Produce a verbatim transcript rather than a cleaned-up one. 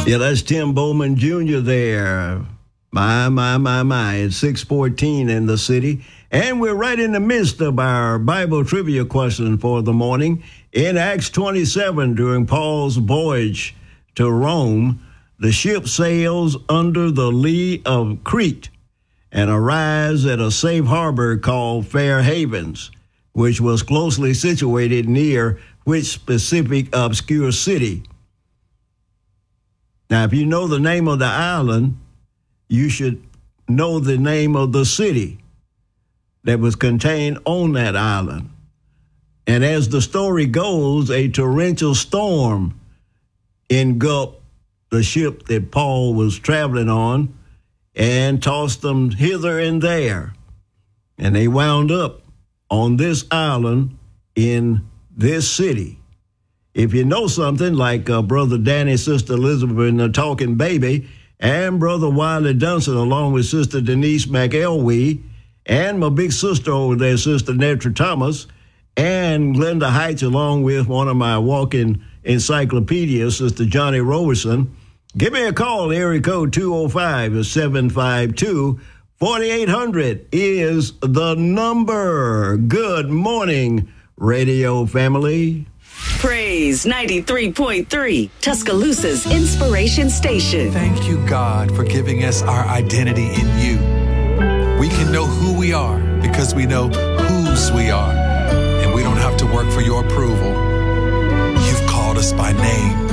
Yeah, that's Tim Bowman Junior there. My, my, my, my. It's six fourteen in the city. And we're right in the midst of our Bible trivia question for the morning. In Acts twenty-seven, during Paul's voyage to Rome, the ship sails under the lee of Crete and arrives at a safe harbor called Fair Havens, which was closely situated near which specific obscure city? Now, if you know the name of the island, you should know the name of the city that was contained on that island. And as the story goes, a torrential storm engulfed the ship that Paul was traveling on and tossed them hither and there. And they wound up on this island in this city. If you know something like uh, Brother Danny, Sister Elizabeth, and the Talking Baby, and Brother Wiley Dunson, along with Sister Denise McElwee, and my big sister over there, Sister Netra Thomas, and Glenda Heights, along with one of my walking encyclopedias, Sister Johnny Roberson, give me a call. Area code two oh five, seven five two, four eight hundred is the number. Good morning, radio family. Praise ninety-three point three, Tuscaloosa's Inspiration Station. Thank you, God, for giving us our identity in you. We can know who we are because we know whose we are, and we don't have to work for your approval. You've called us by name.